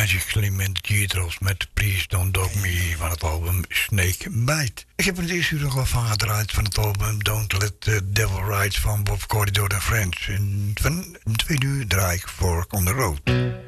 Magic Slim en de G-Drills met Please Don't Dog Me van het album Snake Bite. Ik heb in het eerste uur nog wel van gedraaid van het album Don't Let the Devil Ride van Bob Corridor and Friends. En van het tweede uur draai ik Fork on the Road.